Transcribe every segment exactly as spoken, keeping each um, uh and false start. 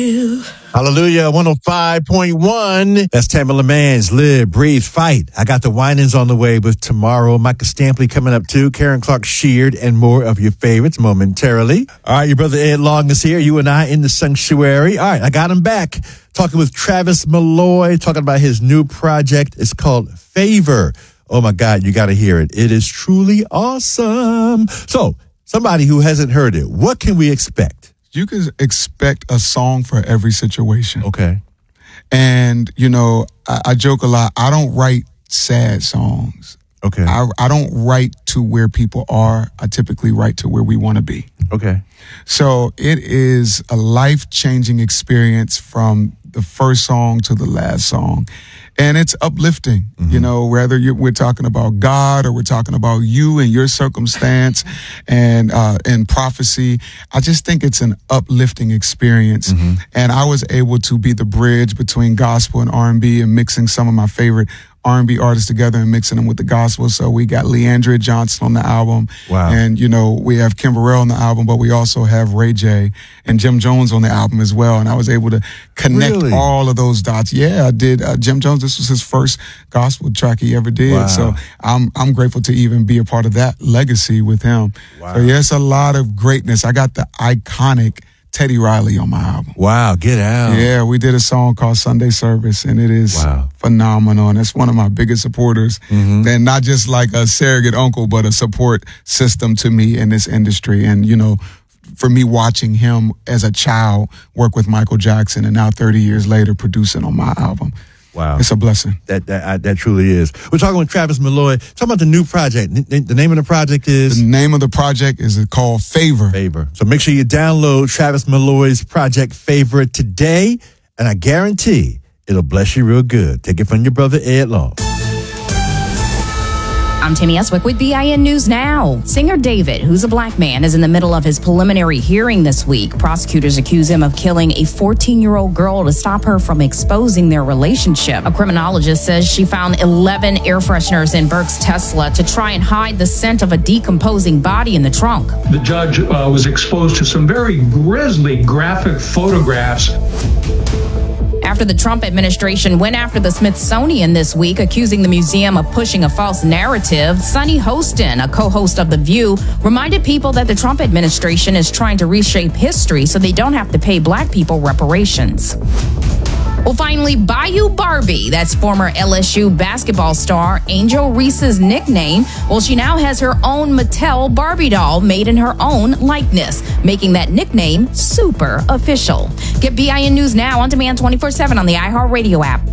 Hallelujah, one oh five point one. That's Tamala Mann's Live, Breathe, Fight. I got the Winans on the way with tomorrow. Micah Stampley coming up too. Karen Clark Sheard and more of your favorites momentarily. All right, your brother Ed Long is here. You and I in the sanctuary. All right, I got him back. Talking with Travis Malloy, talking about his new project. It's called Favor. Oh my God, you got to hear it. It is truly awesome. So, somebody who hasn't heard it, what can we expect? You can expect a song for every situation. Okay. And, you know, I, I joke a lot. I don't write sad songs. Okay. I, I don't write to where people are. I typically write to where we want to be. Okay. So it is a life-changing experience from the first song to the last song. And it's uplifting, mm-hmm. you know, whether you're, we're talking about God or we're talking about you and your circumstance and uh, and prophecy. I just think it's an uplifting experience. Mm-hmm. And I was able to be the bridge between gospel and R and B and mixing some of my favorite R and B artists together and mixing them with the gospel. So we got Leandria Johnson on the album. Wow. And, you know, we have Kim Burrell on the album, but we also have Ray J and Jim Jones on the album as well. And I was able to connect really? all of those dots. Yeah, I did. Uh, Jim Jones, this was his first gospel track he ever did. Wow. So I'm I'm grateful to even be a part of that legacy with him. Wow. So yeah, it's a lot of greatness. I got the iconic Teddy Riley on my album. Wow, get out. Yeah, we did a song called Sunday Service, and it is wow. phenomenal. And it's one of my biggest supporters. Mm-hmm. And not just like a surrogate uncle, but a support system to me in this industry. And, you know, for me watching him as a child work with Michael Jackson and now thirty years later producing on my album. Wow. It's a blessing. That that uh, that truly is. We're talking with Travis Malloy. Talking about the new project. N- the name of the project is? The name of the project is called Favor. Favor. So make sure you download Travis Malloy's project Favor today, and I guarantee it'll bless you real good. Take it from your brother Ed Long. I'm Tammy Eswick with B I N News Now. Singer David, who's a black man, is in the middle of his preliminary hearing this week. Prosecutors accuse him of killing a fourteen-year-old girl to stop her from exposing their relationship. A criminologist says she found eleven air fresheners in Burke's Tesla to try and hide the scent of a decomposing body in the trunk. The judge uh, was exposed to some very grisly graphic photographs. After the Trump administration went after the Smithsonian this week, accusing the museum of pushing a false narrative, Sunny Hostin, a co-host of The View, reminded people that the Trump administration is trying to reshape history so they don't have to pay black people reparations. Well, finally, Bayou Barbie, that's former L S U basketball star Angel Reese's nickname. Well, she now has her own Mattel Barbie doll made in her own likeness, making that nickname super official. Get B I N News Now on demand twenty-four seven on the iHeartRadio app.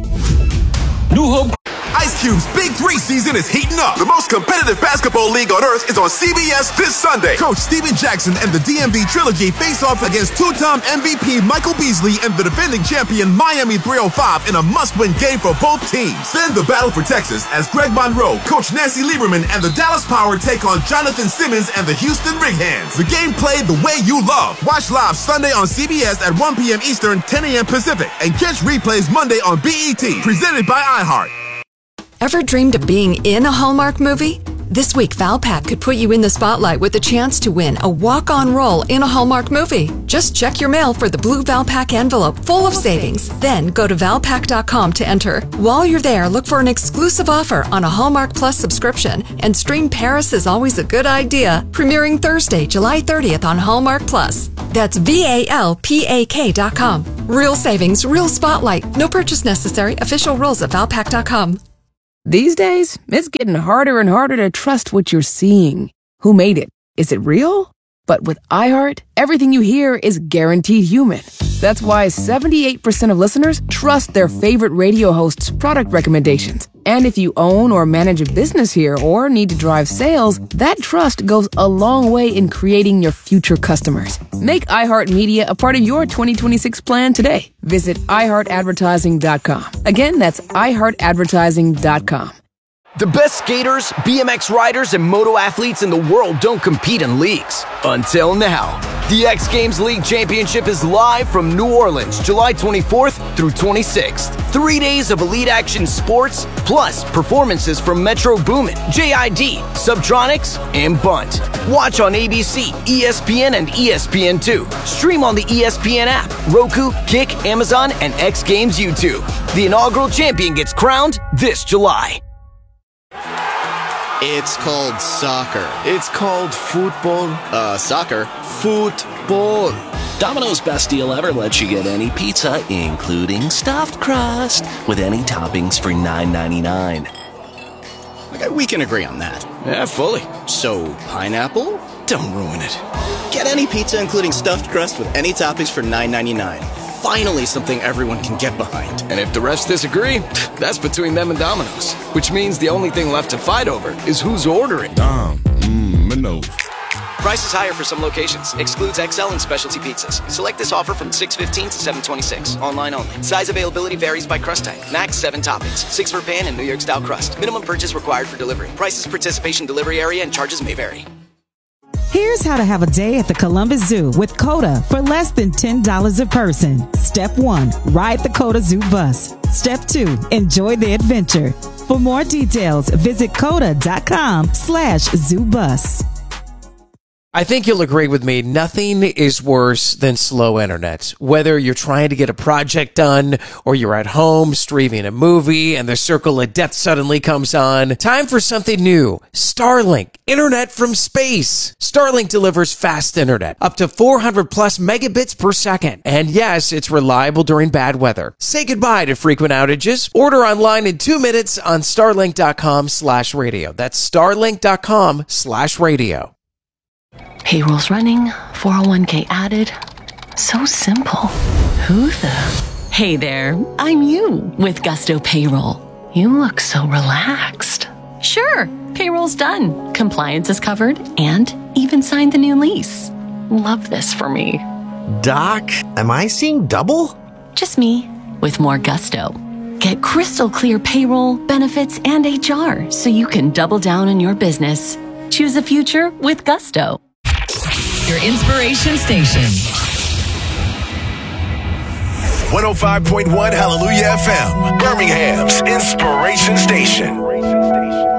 New Hope. Ice Cube's Big Three season is heating up. The most competitive basketball league on earth is on C B S this Sunday. Coach Steven Jackson and the D M V Trilogy face off against two-time M V P Michael Beasley and the defending champion Miami three oh five in a must-win game for both teams. Then the battle for Texas as Greg Monroe, Coach Nancy Lieberman, and the Dallas Power take on Jonathan Simmons and the Houston Rig Hands. The game played the way you love. Watch live Sunday on C B S at one p.m. Eastern, ten a.m. Pacific, and catch replays Monday on B E T. Presented by iHeart. Ever dreamed of being in a Hallmark movie? This week, Valpak could put you in the spotlight with the chance to win a walk-on role in a Hallmark movie. Just check your mail for the blue Valpak envelope full of savings. Then go to valpak dot com to enter. While you're there, look for an exclusive offer on a Hallmark Plus subscription and stream Paris is Always a Good Idea, premiering Thursday, July thirtieth on Hallmark Plus. That's V A L P A K dot com. Real savings, real spotlight. No purchase necessary. Official rules at valpak dot com. These days, it's getting harder and harder to trust what you're seeing. Who made it? Is it real? But with iHeart, everything you hear is guaranteed human. That's why seventy-eight percent of listeners trust their favorite radio host's product recommendations. And if you own or manage a business here or need to drive sales, that trust goes a long way in creating your future customers. Make iHeartMedia a part of your twenty twenty-six plan today. Visit i heart advertising dot com. Again, that's i heart advertising dot com. The best skaters, B M X riders, and moto athletes in the world don't compete in leagues. Until now. The X Games League Championship is live from New Orleans, July twenty-fourth through twenty-sixth. Three days of elite action sports, plus performances from Metro Boomin, J I D, Subtronics, and Bunt. Watch on A B C, E S P N, and E S P N two. Stream on the E S P N app, Roku, Kick, Amazon, and X Games YouTube. The inaugural champion gets crowned this July. It's called soccer. It's called football. Uh, soccer. Football. Domino's Best Deal Ever lets you get any pizza, including stuffed crust, with any toppings for nine ninety-nine. Okay, we can agree on that. Yeah, fully. So, pineapple? Don't ruin it. Get any pizza, including stuffed crust, with any toppings for nine ninety-nine. Finally, something everyone can get behind. And if the refs disagree, that's between them and Domino's. Which means the only thing left to fight over is who's ordering. Dom, mmm, Minnows. Price is higher for some locations. Excludes X L and specialty pizzas. Select this offer from six fifteen to seven twenty-six. Online only. Size availability varies by crust type. Max seven toppings. Six for pan and New York style crust. Minimum purchase required for delivery. Prices, participation, delivery area, and charges may vary. Here's how to have a day at the Columbus Zoo with COTA for less than ten dollars a person. Step one, ride the COTA Zoo bus. Step two, enjoy the adventure. For more details, visit COTA.com slash zoo bus. I think you'll agree with me, nothing is worse than slow internet. Whether you're trying to get a project done or you're at home streaming a movie and the circle of death suddenly comes on, time for something new. Starlink, internet from space. Starlink delivers fast internet, up to four hundred plus megabits per second. And yes, it's reliable during bad weather. Say goodbye to frequent outages. Order online in two minutes on starlink.com slash radio. That's starlink.com slash radio. Payroll's running, four oh one k added. So simple. Who the? Hey there, I'm you with Gusto Payroll. You look so relaxed. Sure, payroll's done, compliance is covered, and even signed the new lease. Love this for me. Doc, am I seeing double? Just me, with more gusto. Get crystal clear payroll, benefits, and H R so you can double down on your business. Choose a future with Gusto. Your inspiration station. one oh five point one Hallelujah F M, Birmingham's inspiration station.